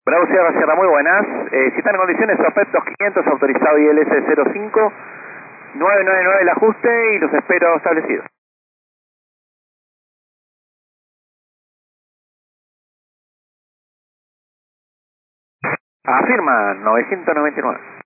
Bravo Sierra, Sierra, muy buenas. Si están en condiciones, OPEP 2500, autorizado ILS 05, 999 el ajuste y los espero establecidos. Afirma 999.